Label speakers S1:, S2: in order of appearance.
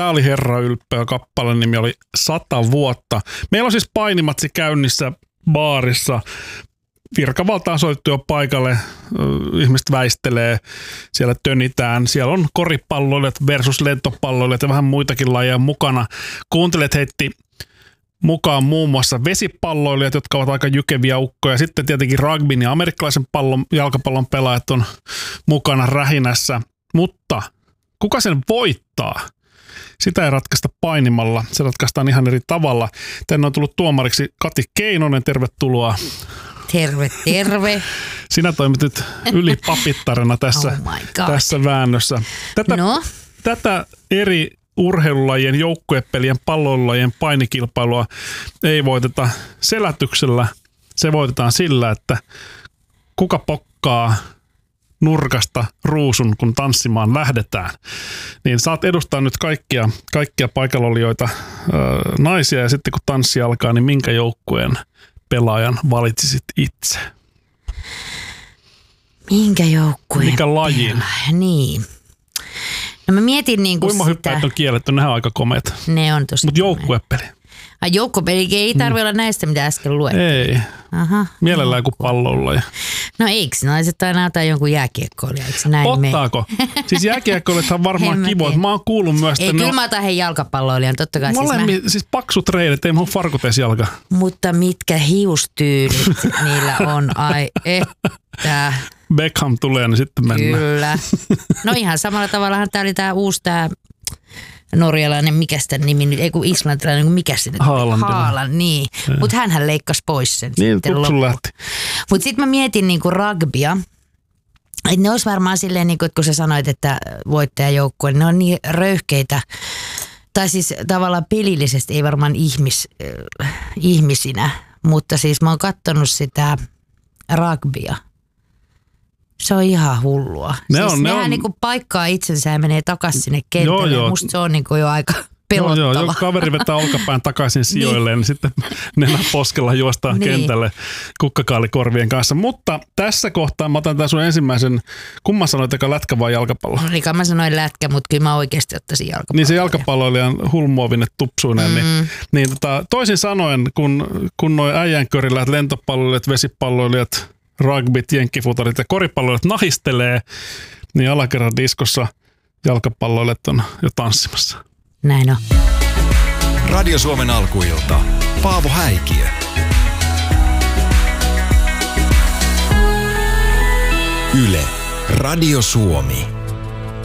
S1: Tää oli Herra ylpeä, kappaleen nimi oli 100 vuotta. Meillä on siis painimatsi käynnissä baarissa. Virkavalta on soittu jo paikalle, ihmiset väistelee, siellä tönitään. Siellä on koripalloilijat versus lentopalloilijat ja vähän muitakin lajeja mukana. Kuuntelet heitti mukaan muun muassa vesipalloilijat, jotka ovat aika jykeviä ukkoja. Sitten tietenkin rugbyn ja amerikkalaisen jalkapallon pelaajat on mukana rähinässä. Mutta kuka sen voittaa? Sitä ei ratkaista painimalla, se ratkaistaan ihan eri tavalla. Tänne on tullut tuomariksi Kati Keinonen, tervetuloa.
S2: Terve.
S1: Sinä toimit nyt ylipapittarena tässä väännössä. Tätä eri urheilulajien, joukkuepelien, palloilulajien painikilpailua ei voiteta selätyksellä. Se voitetaan sillä, että kuka pokkaa nurkasta ruusun, kun tanssimaan lähdetään. Niin saat edustaa nyt kaikkia paikallolijoita naisia ja sitten kun tanssi alkaa, niin minkä joukkueen pelaajan valitsisit itse?
S2: Minkä joukkueen?
S1: Mikä lajin?
S2: Niin. No mä mietin niinku sitä.
S1: Uimahyppäät on kielletty, nehän on aika komeet.
S2: Ne on tosi.
S1: Mutta joukkuepeli.
S2: Joukkopeli ei tarvitse olla näistä, mitä äsken luettiin.
S1: Ei.
S2: Aha.
S1: Mielellään kuin pallolla.
S2: No eikö naiset aina jotain jonkun jääkiekkoilija, eikö se näin
S1: ottaako? Siis jääkiekkoilijathan on varmaan kivoa. Mä oon kuullut myös,
S2: että kyllä mä otan he jalkapalloilijan, totta kai.
S1: Siis paksut reidet, ei mun farkut edes jalka.
S2: Mutta mitkä hiustyylit niillä on, ai että.
S1: Beckham tulee, niin sitten mennään.
S2: Kyllä. No ihan samalla tavallahan tää oli tää uusi norjalainen, mikä sitä nimi nyt, ei kun islantilainen, mikä se nyt? Haaland, niin. Mutta hänhän leikkasi pois sen
S1: niin,
S2: sitten loppuun. Mutta sitten mä mietin niinku rugbya, että ne olisi varmaan silleen, niinku, että kun sä sanoit, että voittajajoukkue, ne on niin röyhkeitä, tai siis tavallaan pelillisesti ei varmaan ihmisinä, mutta siis mä oon kattonut sitä rugbya. Se on ihan hullua. Nehän niinku paikkaa itsensä ja menee takaisin sinne kentälle. Joo. Musta se on niinku jo aika pelottava.
S1: Joo, kaveri vetää olkapään takaisin sijoilleen, niin sitten nenä poskella juostaan kentälle kukkakaalikorvien kanssa. Mutta tässä kohtaa mä otan tämän sun ensimmäisen, kun mä sanoin, että lätkä vai jalkapallo?
S2: Niin, mä sanoin lätkä, mutta kyllä mä oikeasti ottaisin jalkapallo.
S1: Niin se jalkapalloilijan hulmuovinen tupsuinen. Niin toisin sanoen, kun noi äijänkörillä lentopalloilijat, vesipalloilijat, rugbyt, jenkkifutarit ja koripalloilijat nahistelee, niin alakerran diskossa jalkapalloilijat on jo tanssimassa.
S2: Näin on.
S3: Radio Suomen alkuilta. Paavo Häikiö. Yle. Radio Suomi.